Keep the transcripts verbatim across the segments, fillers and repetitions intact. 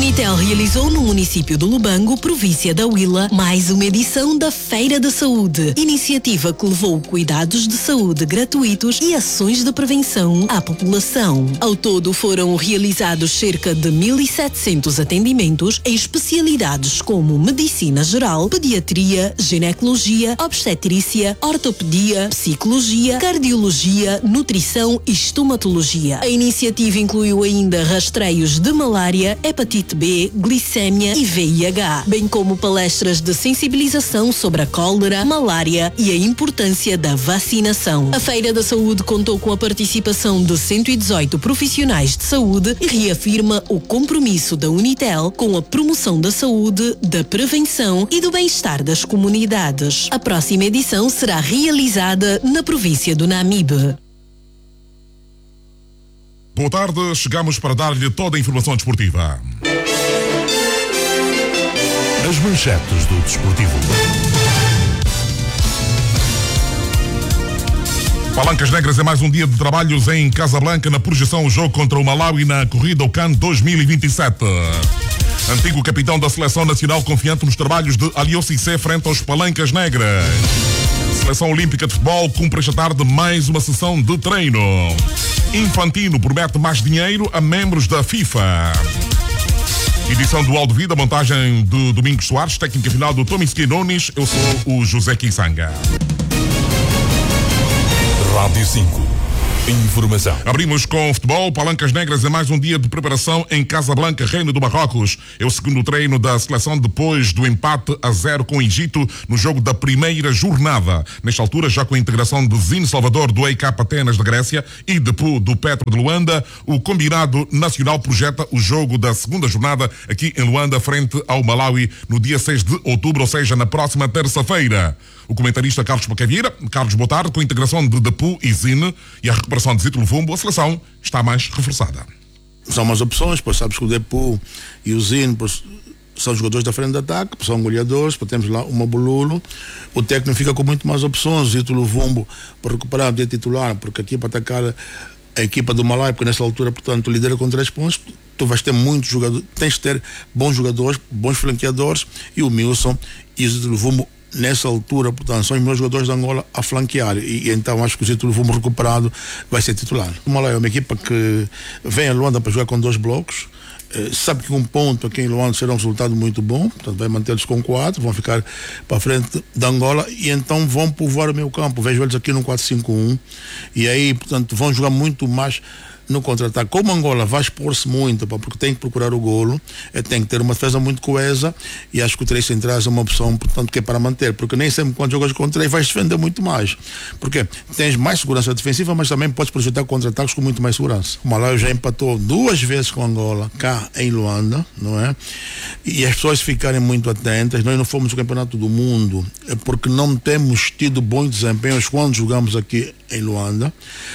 Unitel realizou no município de Lubango, província da Huila, mais uma edição da Feira da Saúde, iniciativa que levou cuidados de saúde gratuitos e ações de prevenção à população. Ao todo foram realizados cerca de mil e setecentos atendimentos em especialidades como medicina geral, pediatria, ginecologia, obstetrícia, ortopedia, psicologia, cardiologia, nutrição e estomatologia. A iniciativa incluiu ainda rastreios de malária, hepatite B, glicémia e V I H, bem como palestras de sensibilização sobre a cólera, malária e a importância da vacinação. A Feira da Saúde contou com a participação de cento e dezoito profissionais de saúde e reafirma o compromisso da Unitel com a promoção da saúde, da prevenção e do bem-estar das comunidades. A próxima edição será realizada na província do Namibe. Boa tarde, chegamos para dar-lhe toda a informação desportiva. As manchetes do desportivo. Palancas Negras é mais um dia de trabalhos em Casablanca na projeção o jogo contra o Malawi na corrida ao CAN dois mil e vinte e sete. Antigo capitão da Seleção Nacional confiante nos trabalhos de Aliou Cissé frente aos Palancas Negras. Seleção Olímpica de Futebol cumpre esta tarde mais uma sessão de treino. Infantino promete mais dinheiro a membros da FIFA. Edição do Aldo Vida, montagem de Domingos Soares, técnica final do Tomisky Nunes. Eu sou o José Quissanga. Rádio cinco. Informação. Abrimos com futebol. Palancas Negras é mais um dia de preparação em Casablanca, Reino do Marrocos. É o segundo treino da seleção depois do empate a zero com o Egito no jogo da primeira jornada. Nesta altura, já com a integração de Zine Salvador do E K Atenas da Grécia e de Pu do Petro de Luanda, o combinado nacional projeta o jogo da segunda jornada aqui em Luanda frente ao Malawi no dia seis de outubro, ou seja, na próxima terça-feira. O comentarista Carlos Pacavieira, Carlos, boa tarde, com a integração de Depu e Zine e a recuperação de Zito Luvumbo, a seleção está mais reforçada. São mais opções, pois sabes que o Depu e o Zine pois, são jogadores da frente de ataque, são goleadores, pois temos lá uma Bolulo. O técnico fica com muito mais opções, Zito Luvumbo para recuperar, de titular, porque aqui para atacar a equipa do Malawi, porque nessa altura, portanto, lidera com três pontos, tu vais ter muitos jogadores, tens de ter bons jogadores, bons flanqueadores, e o Milson e o Zito Luvumbo nessa altura, portanto, são os meus jogadores de Angola a flanquear e, e então acho que o Zito Luvumbo recuperado vai ser titular. O Malawi é uma equipa que vem a Luanda para jogar com dois blocos, eh, sabe que um ponto aqui em Luanda será um resultado muito bom, portanto vai mantê-los com quatro, vão ficar para a frente da Angola e então vão povoar o meio campo. Vejo eles aqui no quatro cinco um e aí, portanto, vão jogar muito mais no contra-ataque. Como Angola vai expor-se muito, pá, porque tem que procurar o golo, é, tem que ter uma defesa muito coesa e acho que o três centrais é uma opção, portanto, que é para manter, porque nem sempre quando jogas contra três vais defender muito mais, porque tens mais segurança defensiva, mas também podes projetar contra-ataques com muito mais segurança. O Malawi já empatou duas vezes com Angola, cá em Luanda, não é? E as pessoas ficarem muito atentas, nós não fomos o campeonato do mundo, é porque não temos tido bons desempenhos quando jogamos aqui em Luanda.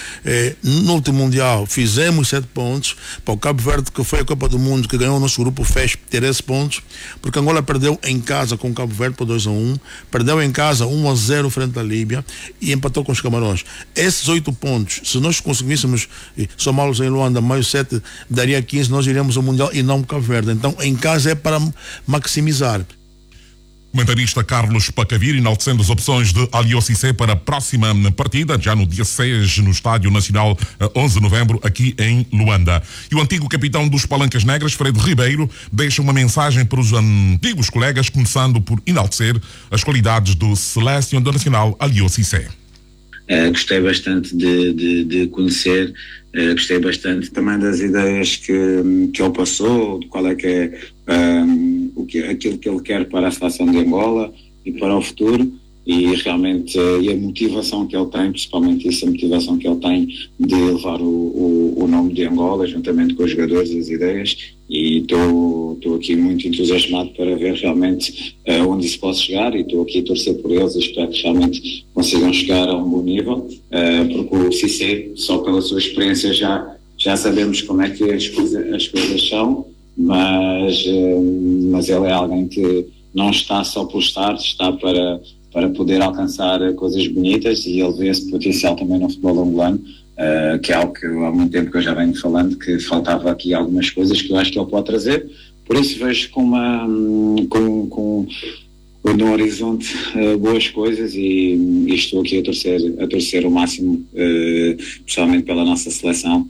É, no último Mundial fizemos sete pontos para o Cabo Verde, que foi a Copa do Mundo, que ganhou o nosso grupo, fez treze pontos, porque Angola perdeu em casa com o Cabo Verde por dois a um, perdeu em casa um a zero frente à Líbia e empatou com os Camarões. Esses oito pontos, se nós conseguíssemos somá-los em Luanda, mais sete daria quinze, nós iríamos ao Mundial e não o Cabo Verde. Então em casa é para maximizar. Comentarista Carlos Pacavieira enaltecendo as opções de Aliou Cissé para a próxima partida, já no dia seis, no Estádio Nacional, onze de novembro, aqui em Luanda. E o antigo capitão dos Palancas Negras, Fredo Ribeiro, deixa uma mensagem para os antigos colegas, começando por enaltecer as qualidades do selecionador nacional Aliou Cissé. Uh, gostei bastante de, de, de conhecer, uh, gostei bastante também das ideias que, que ele passou, de qual é que é um, o que, aquilo que ele quer para a seleção de Angola e para o futuro, e realmente uh, e a motivação que ele tem, principalmente isso, a motivação que ele tem de levar o, o, o nome de Angola juntamente com os jogadores e as ideias, e estou aqui muito entusiasmado para ver realmente uh, onde isso pode chegar, e estou aqui a torcer por eles e espero que realmente consigam chegar a um bom nível, uh, porque o Cissé, só pela sua experiência já, já sabemos como é que as, coisa, as coisas são, mas, uh, mas ele é alguém que não está só por estar, está para, para poder alcançar coisas bonitas, e ele vê esse potencial também no futebol angolano. Uh, que é algo que há muito tempo que eu já venho falando, que faltava aqui algumas coisas que eu acho que ele pode trazer, por isso vejo com uma com, com no horizonte uh, boas coisas e, e estou aqui a torcer, a torcer o máximo, uh, principalmente pela nossa seleção,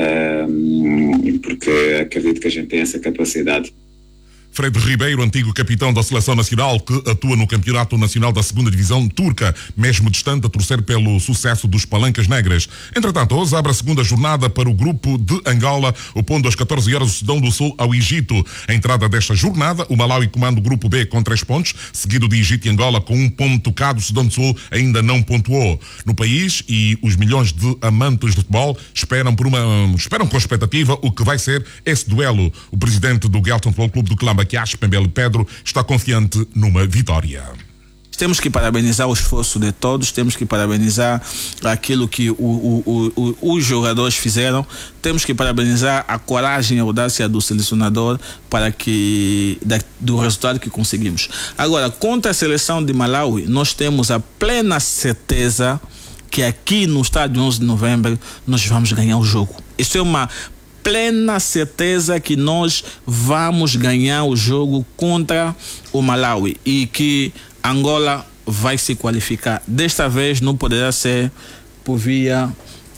uh, porque acredito que a gente tem essa capacidade. Fred Ribeiro, antigo capitão da Seleção Nacional que atua no Campeonato Nacional da segunda Divisão Turca, mesmo distante a torcer pelo sucesso dos Palancas Negras. Entretanto, hoje abre a segunda jornada para o grupo de Angola, opondo às catorze horas o Sudão do Sul ao Egito. A entrada desta jornada, o Malawi comanda o grupo B com três pontos, seguido de Egito e Angola com um ponto tocado. O Sudão do Sul ainda não pontuou. No país, e os milhões de amantes de futebol esperam, por uma, esperam com expectativa o que vai ser esse duelo. O presidente do Gelton Futebol Clube do Calamba, que acha Pembele Pedro, está confiante numa vitória. Temos que parabenizar o esforço de todos, temos que parabenizar aquilo que o, o, o, os jogadores fizeram, temos que parabenizar a coragem e a audácia do selecionador para que, da, do resultado que conseguimos. Agora, contra a seleção de Malawi, nós temos a plena certeza que aqui no estádio onze de novembro nós vamos ganhar o jogo. Isso é uma plena certeza que nós vamos ganhar o jogo contra o Malawi e que Angola vai se qualificar. Desta vez não poderá ser por via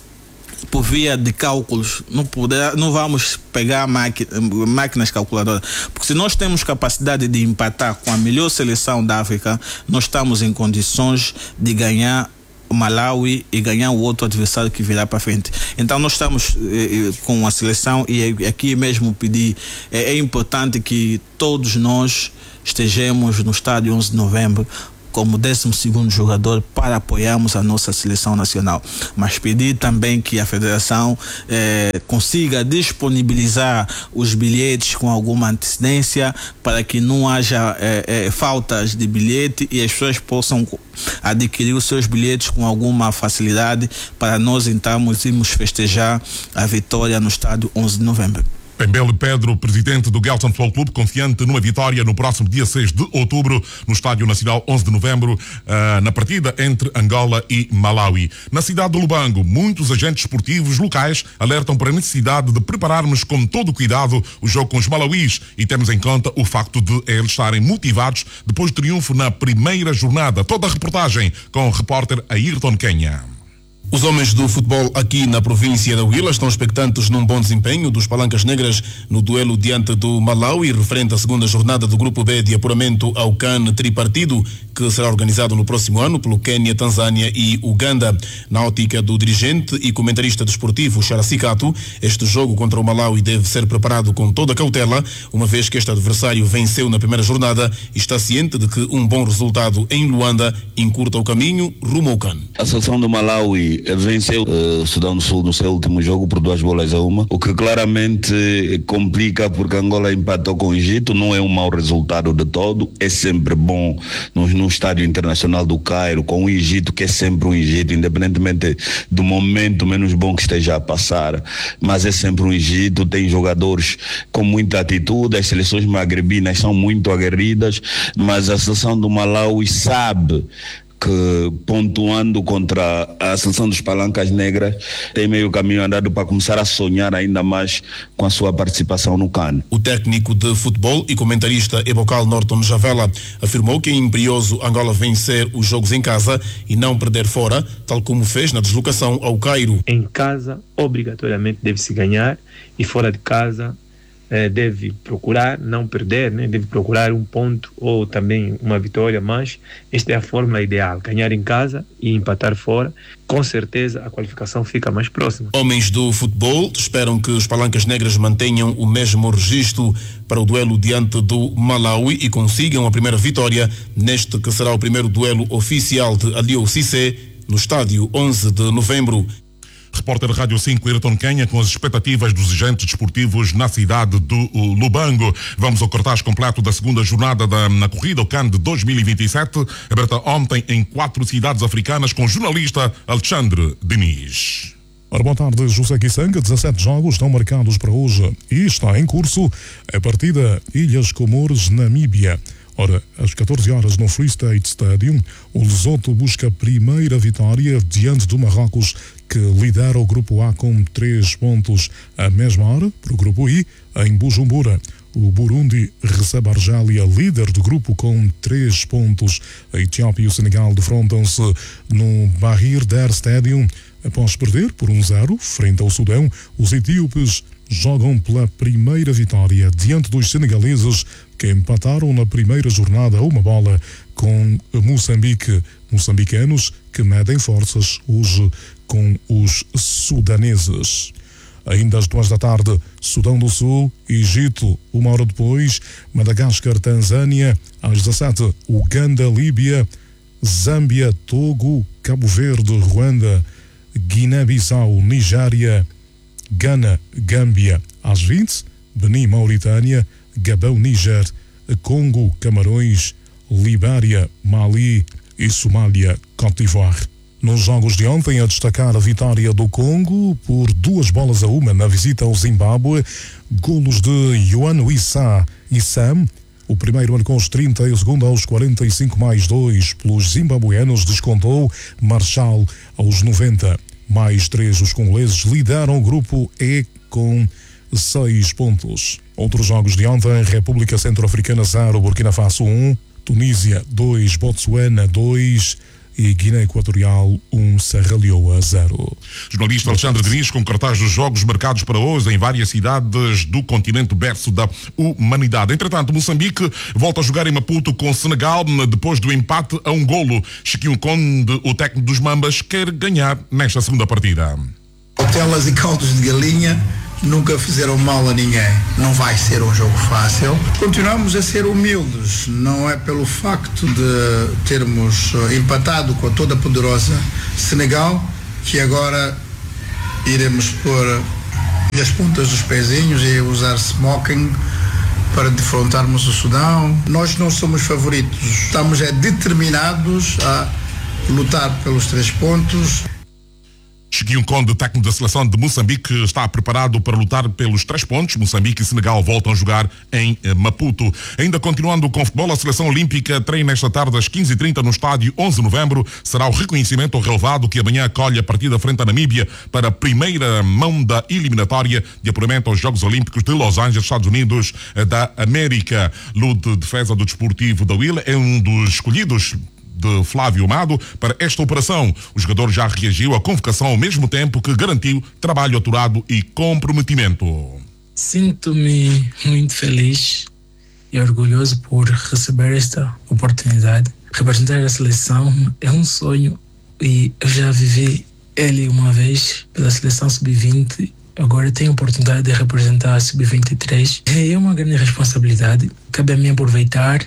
por via de cálculos, não poderá, não vamos pegar máquina, máquinas calculadoras, porque se nós temos capacidade de empatar com a melhor seleção da África, nós estamos em condições de ganhar o Malawi e ganhar o outro adversário que virá para frente. Então nós estamos eh, com a seleção e aqui mesmo pedir, é, é importante que todos nós estejamos no estádio onze de novembro como décimo segundo jogador para apoiarmos a nossa seleção nacional. Mas pedir também que a Federação eh, consiga disponibilizar os bilhetes com alguma antecedência para que não haja eh, eh, faltas de bilhete e as pessoas possam adquirir os seus bilhetes com alguma facilidade para nós então irmos festejar a vitória no estádio onze de novembro. Pembele Pedro, presidente do Gelton Futebol Clube, confiante numa vitória no próximo dia seis de outubro no Estádio Nacional onze de novembro, uh, na partida entre Angola e Malawi. Na cidade de Lubango, muitos agentes esportivos locais alertam para a necessidade de prepararmos com todo o cuidado o jogo com os malauís e temos em conta o facto de eles estarem motivados depois do triunfo na primeira jornada. Toda a reportagem com o repórter Ayrton Kenha. Os homens do futebol aqui na província da Huila estão expectantes num bom desempenho dos Palancas Negras no duelo diante do Malawi, referente à segunda jornada do Grupo B de apuramento ao CAN tripartido, que será organizado no próximo ano pelo Quênia, Tanzânia e Uganda. Na ótica do dirigente e comentarista desportivo Charasi Kato, este jogo contra o Malawi deve ser preparado com toda a cautela, uma vez que este adversário venceu na primeira jornada e está ciente de que um bom resultado em Luanda encurta o caminho rumo ao CAN. A seleção do Malawi venceu o uh, Sudão do Sul no seu último jogo por duas bolas a uma, o que claramente complica porque Angola empatou com o Egito. Não é um mau resultado de todo, é sempre bom no, no estádio internacional do Cairo, com o Egito, que é sempre um Egito, independentemente do momento menos bom que esteja a passar, mas é sempre um Egito, tem jogadores com muita atitude, as seleções magrebinas são muito aguerridas, mas a seleção do Malawi sabe que, pontuando contra a seleção dos Palancas Negras, tem meio caminho andado para começar a sonhar ainda mais com a sua participação no CAN. O técnico de futebol e comentarista Ebocal Norton Javela afirmou que é imperioso Angola vencer os jogos em casa e não perder fora, tal como fez na deslocação ao Cairo. Em casa, obrigatoriamente deve-se ganhar e fora de casa Eh, deve procurar não perder, né? Deve procurar um ponto ou também uma vitória, mas esta é a fórmula ideal, ganhar em casa e empatar fora. Com certeza a qualificação fica mais próxima. Homens do futebol esperam que os Palancas Negras mantenham o mesmo registro para o duelo diante do Malawi e consigam a primeira vitória neste que será o primeiro duelo oficial de Aliou Cissé no estádio onze de novembro. Repórter Rádio cinco, Ayrton Kenha, com as expectativas dos agentes desportivos na cidade do Lubango. Vamos ao cartaz completo da segunda jornada da, na corrida, o CAN de dois mil e vinte e sete, aberta ontem em quatro cidades africanas, com o jornalista Alexandre Diniz. Ora, boa tarde, José Kisanga. dezassete jogos estão marcados para hoje e está em curso a partida Ilhas Comores, Namíbia. Ora, às catorze horas no Free State Stadium, o Lesoto busca a primeira vitória diante do Marrocos, que lidera o Grupo A com três pontos. À mesma hora, para o Grupo I, em Bujumbura, O Burundi recebe a Argélia, líder do grupo, com três pontos. A Etiópia e o Senegal defrontam-se no Bahir Dar Stadium. Após perder por um zero frente ao Sudão, os etíopes jogam pela primeira vitória diante dos senegaleses, que empataram na primeira jornada a uma bola com Moçambique. Moçambicanos que medem forças hoje com os sudaneses. Ainda às duas da tarde, Sudão do Sul, Egito, uma hora depois, Madagascar, Tanzânia, às dezessete, Uganda, Líbia, Zâmbia, Togo, Cabo Verde, Ruanda, Guiné-Bissau, Nigéria, Gana, Gâmbia, às vinte, Benin, Mauritânia, Gabão, Níger, Congo, Camarões, Libéria, Mali e Somália, Côte d'Ivoire. Nos jogos de ontem, a destacar a vitória do Congo por duas bolas a uma na visita ao Zimbábue, golos de Yohan Wissa e Sam. O primeiro marcou aos trinta e o segundo aos quarenta e cinco mais dois. Pelos zimbabueanos descontou Marshall aos noventa mais três. Os congoleses lideram o grupo E com seis pontos. Outros jogos de ontem: República Centro-Africana zero, Burkina Faso um, Tunísia dois, Botsuana dois e Guiné Equatorial um, Serra Leoa zero. Jornalista Alexandre Diniz com cartaz dos jogos marcados para hoje em várias cidades do continente berço da humanidade. Entretanto, Moçambique volta a jogar em Maputo com Senegal depois do empate a um golo. Chiquinho Conde, o técnico dos Mambas, quer ganhar nesta segunda partida. Telas e caldos de galinha nunca fizeram mal a ninguém. Não vai ser um jogo fácil. Continuamos a ser humildes. Não é pelo facto de termos empatado com a toda poderosa Senegal que agora iremos pôr as pontas dos pezinhos e usar smoking para defrontarmos o Sudão. Nós não somos favoritos. Estamos é, determinados a lutar pelos três pontos. Chiquinho Conde, técnico da seleção de Moçambique, está preparado para lutar pelos três pontos. Moçambique e Senegal voltam a jogar em Maputo. Ainda continuando com o futebol, a seleção olímpica treina esta tarde às quinze e trinta no estádio onze de novembro. Será o reconhecimento ao relevado que amanhã acolhe a partida frente à Namíbia para a primeira mão da eliminatória de apuramento aos Jogos Olímpicos de Los Angeles, Estados Unidos da América. Lude Defesa do Desportivo da Willa é um dos escolhidos de Flávio Amado para esta operação. O jogador já reagiu à convocação ao mesmo tempo que garantiu trabalho aturado e comprometimento. Sinto-me muito feliz e orgulhoso por receber esta oportunidade. Representar a seleção é um sonho e eu já vivi ele uma vez pela seleção sub vinte. Agora tenho a oportunidade de representar a sub vinte e três. É uma grande responsabilidade. Cabe a mim aproveitar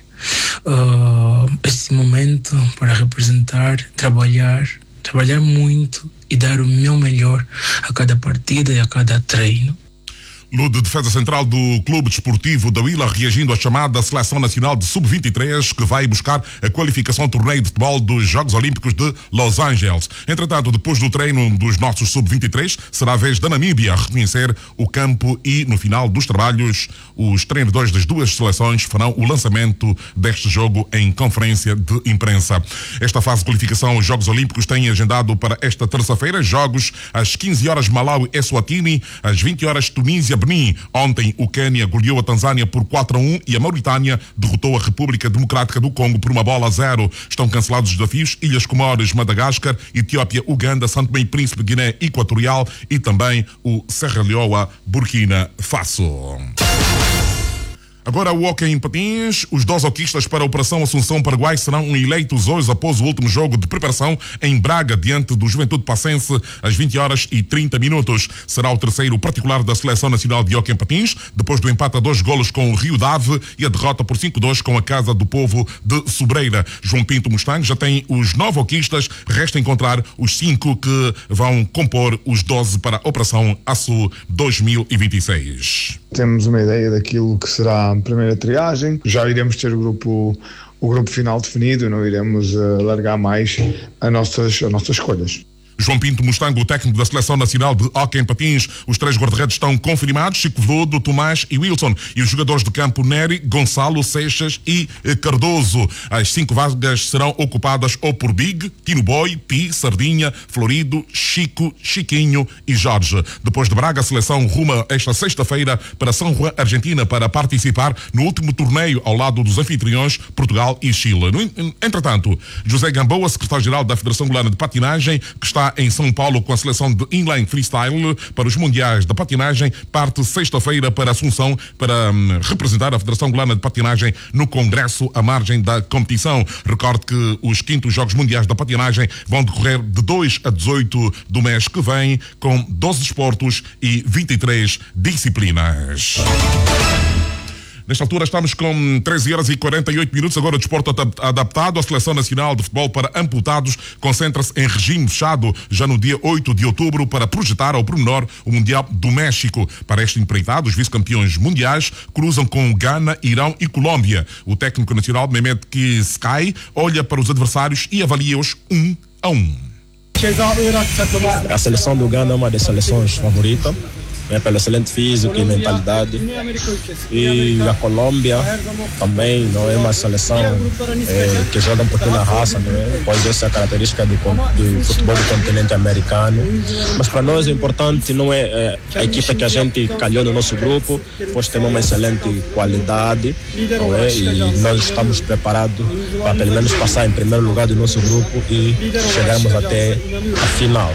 uh, este momento para representar, trabalhar, trabalhar muito e dar o meu melhor a cada partida e a cada treino. Lude, defesa central do Clube Desportivo da Willa, reagindo à chamada Seleção Nacional de sub vinte e três, que vai buscar a qualificação ao torneio de futebol dos Jogos Olímpicos de Los Angeles. Entretanto, depois do treino dos nossos sub vinte e três, será a vez da Namíbia a reconhecer o campo e, no final dos trabalhos, os treinadores das duas seleções farão o lançamento deste jogo em conferência de imprensa. Esta fase de qualificação aos Jogos Olímpicos tem agendado para esta terça-feira jogos às quinze horas Malawi e Eswatini, às vinte horas Tunísia Benin. Ontem o Quênia goleou a Tanzânia por quatro a um e a Mauritânia derrotou a República Democrática do Congo por uma bola a zero. Estão cancelados os desafios Ilhas Comores, Madagascar, Etiópia, Uganda, São Tomé e Príncipe, Guiné Equatorial e também o Serra Leoa, Burkina Faso. Agora o hóquei em patins. Os dois hoquistas para a Operação Assunção Paraguai serão eleitos hoje após o último jogo de preparação em Braga, diante do Juventude Passense, às vinte horas e trinta minutos. Será o terceiro particular da Seleção Nacional de Hóquei em Patins, depois do empate a dois golos com o Rio Dave e a derrota por cinco a dois com a Casa do Povo de Sobreira. João Pinto Mustang já tem os nove hoquistas, resta encontrar os cinco que vão compor os doze para a Operação Açu dois mil e vinte e seis. Temos uma ideia daquilo que será a primeira triagem, já iremos ter o grupo, o grupo final definido, não iremos uh, largar mais as nossas, as nossas escolhas. João Pinto Mustango, o técnico da Seleção Nacional de Hóquei em Patins. Os três guarda-redes estão confirmados: Chico Velodo, Tomás e Wilson. E os jogadores de campo Nery, Gonçalo, Seixas e Cardoso. As cinco vagas serão ocupadas ou por Big, Tino Boy, Pi, Sardinha, Florido, Chico, Chiquinho e Jorge. Depois de Braga, a seleção ruma esta sexta-feira para São Juan, Argentina, para participar no último torneio ao lado dos anfitriões Portugal e Chile. No, entretanto, José Gamboa, secretário-geral da Federação Angolana de Patinagem, que está em São Paulo com a seleção de inline freestyle para os mundiais da patinagem, parte sexta-feira para Assunção para hum, representar a Federação Angolana de Patinagem no Congresso à margem da competição. Recorde que os quintos Jogos Mundiais da Patinagem vão decorrer de dois a dezoito do mês que vem, com doze desportos e vinte e três disciplinas. Nesta altura estamos com treze horas e quarenta e oito minutos. Agora o desporto adaptado. A Seleção Nacional de Futebol para Amputados concentra-se em regime fechado já no dia oito de outubro para projetar ao pormenor o Mundial do México. Para este empreitado, os vice-campeões mundiais cruzam com Gana, Irão e Colômbia. O técnico nacional, Mehmet Kiskay, olha para os adversários e avalia-os um a um. A seleção do Gana é uma das seleções favoritas, é, pelo excelente físico e mentalidade. E a Colômbia também não é uma seleção é, que joga um pouquinho na raça, não é? Pois essa é a característica do, do futebol do continente americano. Mas para nós o importante não é, é a equipe que a gente calhou no nosso grupo, pois tem uma excelente qualidade, não é? E nós estamos preparados para pelo menos passar em primeiro lugar do nosso grupo e chegarmos até a final.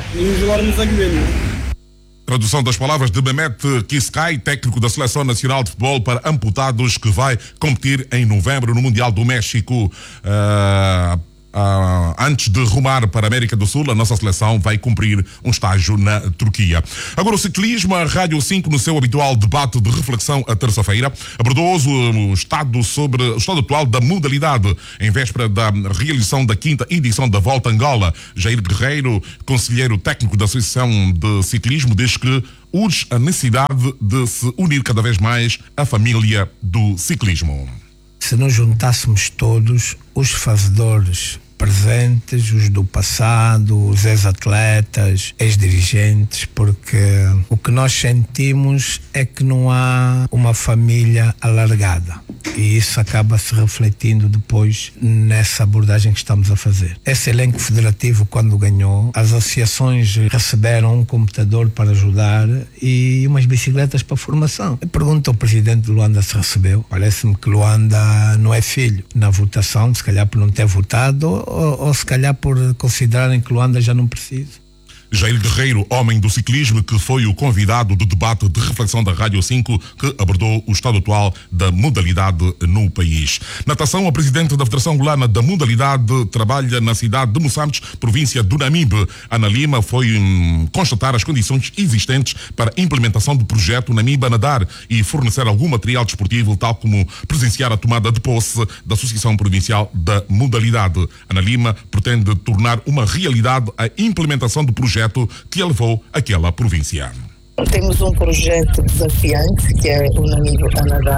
Tradução das palavras de Mehmet Kiskay, técnico da Seleção Nacional de Futebol para Amputados, que vai competir em novembro no Mundial do México. Uh... Uh, antes de rumar para a América do Sul, a nossa seleção vai cumprir um estágio na Turquia. Agora o ciclismo, a Rádio cinco, no seu habitual debate de reflexão a terça-feira, abordou o estado sobre o estado atual da modalidade em véspera da realização da quinta edição da Volta a Angola. Jair Guerreiro, conselheiro técnico da Associação de Ciclismo, diz que urge a necessidade de se unir cada vez mais a família do ciclismo. Se nós juntássemos todos os fazedores presentes, os do passado, os ex-atletas, ex-dirigentes, porque o que nós sentimos é que não há uma família alargada. E isso acaba se refletindo depois nessa abordagem que estamos a fazer. Esse elenco federativo, quando ganhou, as associações receberam um computador para ajudar e umas bicicletas para a formação. Eu pergunto ao presidente de Luanda se recebeu. Parece-me que Luanda não é filho na votação, se calhar por não ter votado ou, ou se calhar por considerarem que Luanda já não precisa. Jair Guerreiro, homem do ciclismo, que foi o convidado do debate de reflexão da Rádio cinco, que abordou o estado atual da modalidade no país. Natação, a presidente da Federação Angolana da Modalidade trabalha na cidade de Moçambique, província do Namibe. Ana Lima foi hum, constatar as condições existentes para a implementação do projeto Namibe a Nadar e fornecer algum material desportivo, tal como presenciar a tomada de posse da Associação Provincial da Modalidade. Ana Lima pretende tornar uma realidade a implementação do projeto que a levou àquela província. Temos um projeto desafiante que é o Namibe a Nadar.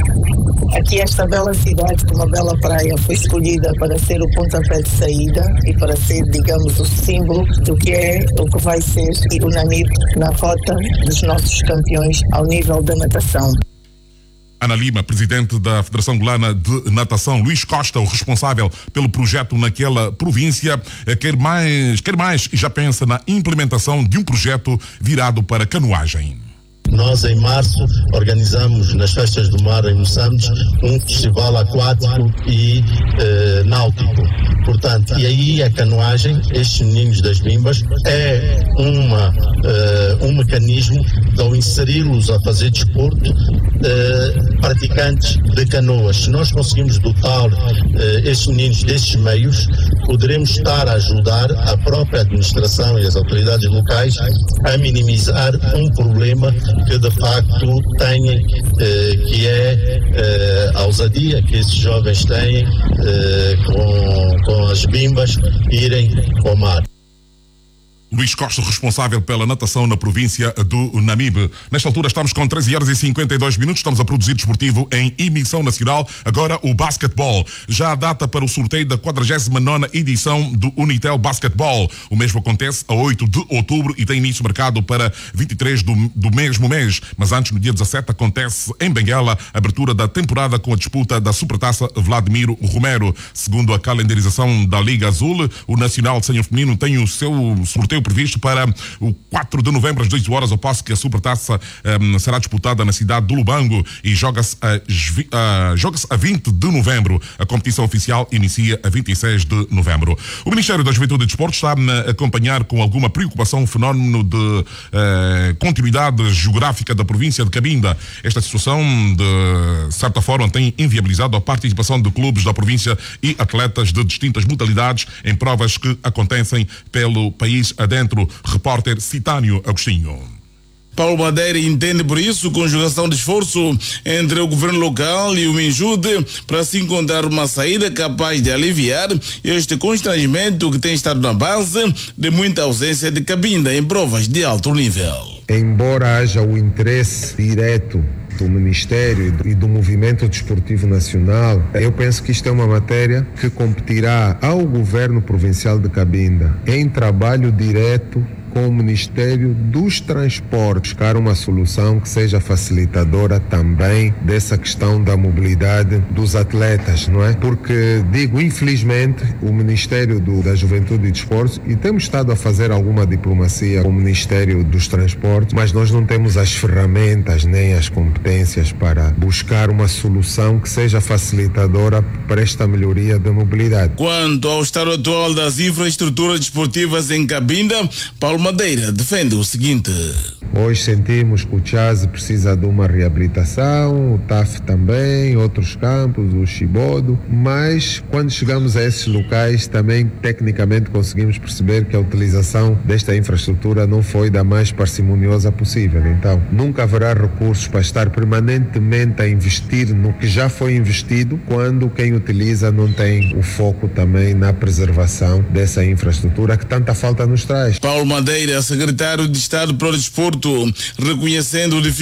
Aqui esta bela cidade com uma bela praia foi escolhida para ser o pontapé de saída e para ser, digamos, o símbolo do que é o que vai ser o Namibe na rota dos nossos campeões ao nível da natação. Ana Lima, presidente da Federação Angolana de Natação. Luís Costa, o responsável pelo projeto naquela província, quer mais, quer mais e já pensa na implementação de um projeto virado para canoagem. Nós, em março, organizamos nas Festas do Mar, em Moçambique, um festival aquático e eh, náutico. Portanto, e aí a canoagem, estes meninos das bimbas, é uma, eh, um mecanismo de, ao inseri-los a fazer desporto, eh, praticantes de canoas. Se nós conseguimos dotar eh, estes meninos destes meios, poderemos estar a ajudar a própria administração e as autoridades locais a minimizar um problema que de facto têm, eh, que é eh, a ousadia que esses jovens têm eh, com, com as bimbas irem ao mar. Luís Costa, responsável pela natação na província do Namibe. Nesta altura estamos com treze horas e cinquenta e dois minutos, estamos a produzir desportivo em emissão nacional. Agora o basquetebol. Já a data para o sorteio da quadragésima nona edição do Unitel Basquetebol. O mesmo acontece a oito de outubro e tem início marcado para vinte e três do, do mesmo mês. Mas antes, no dia dezassete, acontece em Benguela a abertura da temporada com a disputa da Supertaça Vladimiro Romero. Segundo a calendarização da Liga Azul, o Nacional de Senhor Feminino tem o seu sorteio previsto para o quatro de novembro às dezoito horas, ao passo que a Supertaça um, será disputada na cidade do Lubango e joga-se a, a, joga-se a vinte de novembro. A competição oficial inicia a vinte e seis de novembro. O Ministério da Juventude e Desportos está a acompanhar com alguma preocupação o fenómeno de uh, continuidade geográfica da província de Cabinda. Esta situação, de certa forma, tem inviabilizado a participação de clubes da província e atletas de distintas modalidades em provas que acontecem pelo país adentro. Repórter Citânio Agostinho. Paulo Madeira entende por isso conjugação de esforço entre o governo local e o Minjude para se encontrar uma saída capaz de aliviar este constrangimento que tem estado na base de muita ausência de Cabinda em provas de alto nível. Embora haja o interesse direto do Ministério e do Movimento Desportivo Nacional, eu penso que isto é uma matéria que competirá ao Governo Provincial de Cabinda em trabalho direto com o Ministério dos Transportes, buscar uma solução que seja facilitadora também dessa questão da mobilidade dos atletas, não é? Porque, digo, infelizmente, o Ministério do, da Juventude e Desportos, e temos estado a fazer alguma diplomacia com o Ministério dos Transportes, mas nós não temos as ferramentas nem as competências para buscar uma solução que seja facilitadora para esta melhoria da mobilidade. Quanto ao estado atual das infraestruturas desportivas em Cabinda, Paulo Madeira defende o seguinte: hoje sentimos que o Chase precisa de uma reabilitação, o T A F também, outros campos, o Chibodo, mas quando chegamos a esses locais também tecnicamente conseguimos perceber que a utilização desta infraestrutura não foi da mais parcimoniosa possível. Então nunca haverá recursos para estar permanentemente a investir no que já foi investido quando quem utiliza não tem o foco também na preservação dessa infraestrutura que tanta falta nos traz. Paulo Madeira, secretário de Estado para o Desporto, reconhecendo o